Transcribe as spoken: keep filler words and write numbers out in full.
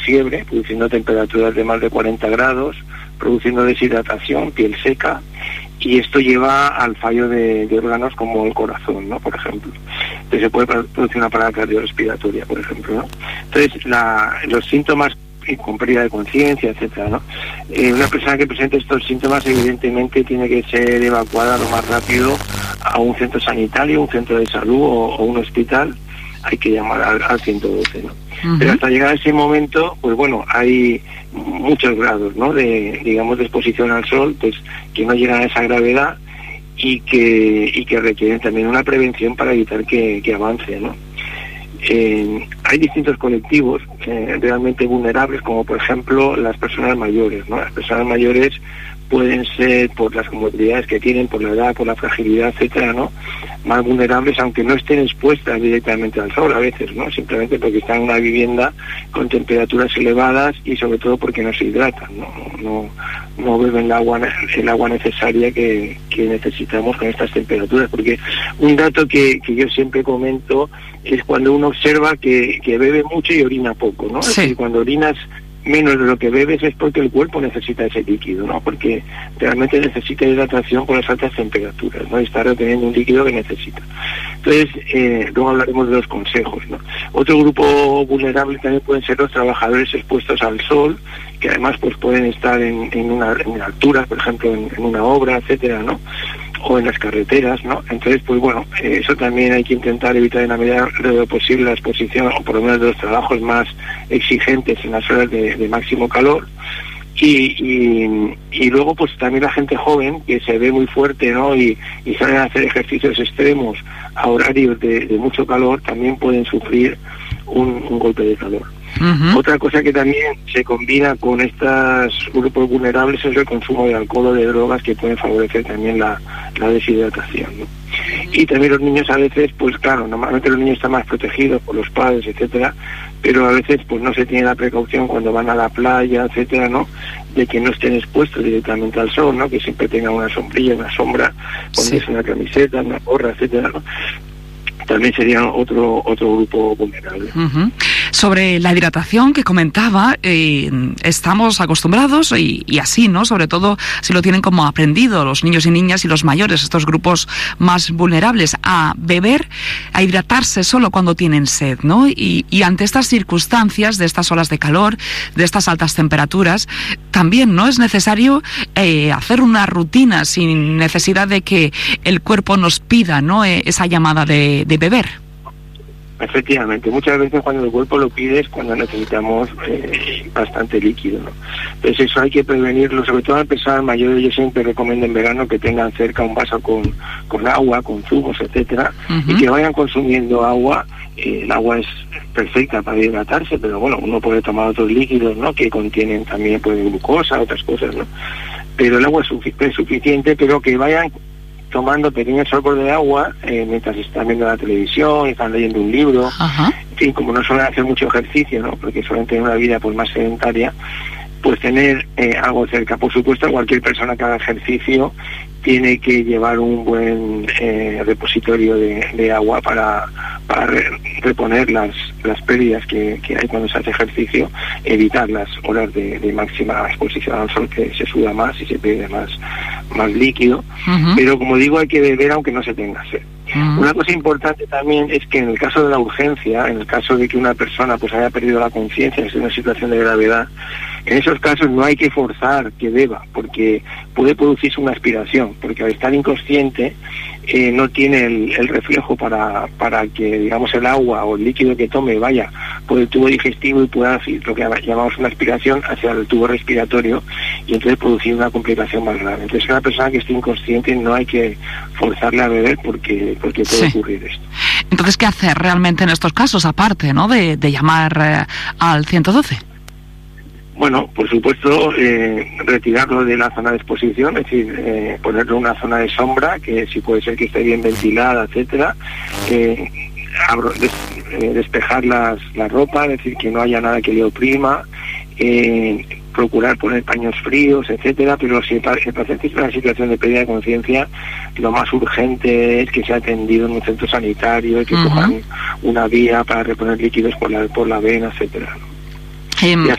fiebre, produciendo temperaturas de más de cuarenta grados, produciendo deshidratación, piel seca, y esto lleva al fallo de, de órganos como el corazón, ¿no? Por ejemplo. Entonces se puede producir una parada cardiorrespiratoria, por ejemplo, ¿no? Entonces la, los síntomas con pérdida de conciencia, etcétera, ¿no? Eh, una persona que presente estos síntomas evidentemente tiene que ser evacuada lo más rápido a un centro sanitario, un centro de salud o, o un hospital. Hay que llamar al, al ciento doce, ¿no? Uh-huh. Pero hasta llegar a ese momento, pues bueno, hay muchos grados, ¿no? De, digamos, de exposición al sol, pues que no llegan a esa gravedad y que y que requieren también una prevención para evitar que, que avance, ¿no? Eh, hay distintos colectivos eh, realmente vulnerables, como por ejemplo las personas mayores, ¿no? Las personas mayores pueden ser, por las comorbilidades que tienen, por la edad, por la fragilidad, etcétera, ¿no?, más vulnerables, aunque no estén expuestas directamente al sol a veces, ¿no?, simplemente porque están en una vivienda con temperaturas elevadas y sobre todo porque no se hidratan, no no, no beben el agua el agua necesaria que, que necesitamos con estas temperaturas. Porque un dato que, que yo siempre comento es cuando uno observa que, que bebe mucho y orina poco, ¿no? Sí. Es decir, cuando orinas menos de lo que bebes es porque el cuerpo necesita ese líquido, ¿no? Porque realmente necesita hidratación por las altas temperaturas, ¿no? Y está reteniendo un líquido que necesita. Entonces, eh, luego hablaremos de los consejos, ¿no? Otro grupo vulnerable también pueden ser los trabajadores expuestos al sol, que además pues pueden estar en, en una en alturas, por ejemplo, en, en una obra, etcétera, ¿no?, o en las carreteras, ¿no? Entonces, pues bueno, eh, eso también hay que intentar evitar en la medida de lo posible la exposición, o por lo menos de los trabajos más exigentes en las horas de, de máximo calor. Y, y, y luego pues también la gente joven, que se ve muy fuerte, ¿no?, y, y salen a hacer ejercicios extremos a horarios de, de mucho calor, también pueden sufrir un, un golpe de calor. Uh-huh. Otra cosa que también se combina con estos grupos vulnerables es el consumo de alcohol o de drogas, que pueden favorecer también la, la deshidratación, ¿no? Y también los niños a veces, pues claro, normalmente los niños están más protegidos por los padres, etcétera, pero a veces pues no se tiene la precaución cuando van a la playa, etcétera, ¿no?, de que no estén expuestos directamente al sol, ¿no?, que siempre tengan una sombrilla, una sombra, ponerse sí. una camiseta, una gorra, etcétera, ¿no? También sería otro otro grupo vulnerable. Uh-huh. Sobre la hidratación que comentaba, eh, estamos acostumbrados y, y así, ¿no?, sobre todo si lo tienen como aprendido los niños y niñas y los mayores, estos grupos más vulnerables, a beber, a hidratarse solo cuando tienen sed, ¿no? Y, y ante estas circunstancias de estas olas de calor, de estas altas temperaturas, también no es necesario eh, hacer una rutina sin necesidad de que el cuerpo nos pida, ¿no?, eh, esa llamada de, de beber. Efectivamente, muchas veces cuando el cuerpo lo pide es cuando necesitamos eh, bastante líquido, ¿no? Entonces eso hay que prevenirlo, sobre todo al personas mayores. Yo siempre recomiendo en verano que tengan cerca un vaso con, con agua, con zumos, etcétera, uh-huh. y que vayan consumiendo agua. Eh, el agua es perfecta para hidratarse, pero bueno, uno puede tomar otros líquidos, ¿no?, que contienen también pues glucosa, otras cosas, ¿no? Pero el agua es, sufic- es suficiente, pero que vayan tomando pequeños sorbos de agua eh, mientras están viendo la televisión, están leyendo un libro. Uh-huh. En fin, como no suelen hacer mucho ejercicio, ¿no?, porque suelen tener una vida pues más sedentaria, pues tener eh, algo cerca. Por supuesto, cualquier persona que haga ejercicio tiene que llevar un buen eh, repositorio de, de agua para, para re, reponer las, las pérdidas que, que hay cuando se hace ejercicio, evitar las horas de, de máxima exposición al sol, que se suda más y se pierde más, más líquido. Uh-huh. Pero como digo, hay que beber aunque no se tenga sed. Uh-huh. Una cosa importante también es que en el caso de la urgencia, en el caso de que una persona pues haya perdido la conciencia, es una situación de gravedad, en esos casos no hay que forzar que beba, porque puede producirse una aspiración, porque al estar inconsciente eh, no tiene el, el reflejo para, para que, digamos, el agua o el líquido que tome vaya por el tubo digestivo y pueda hacer lo que llamamos una aspiración hacia el tubo respiratorio, y entonces producir una complicación más grave. Entonces, una persona que esté inconsciente no hay que forzarle a beber porque, porque puede sí. ocurrir esto. Entonces, ¿qué hacer realmente en estos casos, aparte, ¿no?, de, de llamar eh, al ciento doce? Bueno, por supuesto, eh, retirarlo de la zona de exposición, es decir, eh, ponerlo en una zona de sombra, que si puede ser que esté bien ventilada, etcétera. Eh, abro, des, eh, despejar las, la ropa, es decir, que no haya nada que le oprima, eh, procurar poner paños fríos, etcétera. Pero si el paciente está en una situación de pérdida de conciencia, lo más urgente es que sea atendido en un centro sanitario, que uh-huh. cojan una vía para reponer líquidos por la, por la vena, etcétera. Um,